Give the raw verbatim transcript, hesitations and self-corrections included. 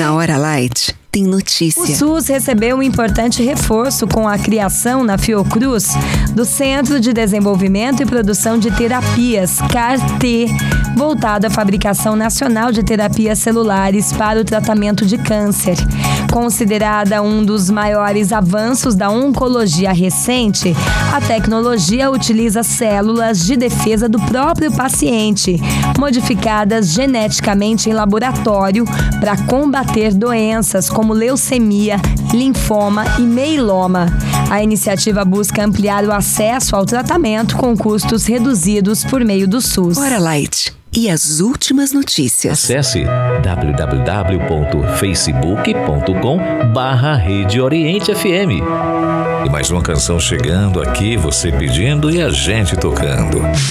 Na Hora Light, tem notícia. O SUS recebeu um importante reforço com a criação na Fiocruz do Centro de Desenvolvimento e Produção de Terapias, C A R T, voltado à fabricação nacional de terapias celulares para o tratamento de câncer. Considerada um dos maiores avanços da oncologia recente, a tecnologia utiliza células de defesa do próprio paciente, modificadas geneticamente em laboratório para combater doenças como leucemia, linfoma e meiloma. A iniciativa busca ampliar o acesso ao tratamento com custos reduzidos por meio do SUS. Hora Light. E as últimas notícias. Acesse w w w ponto facebook ponto com barra Rede Oriente F M. E mais uma canção chegando aqui, você pedindo e a gente tocando.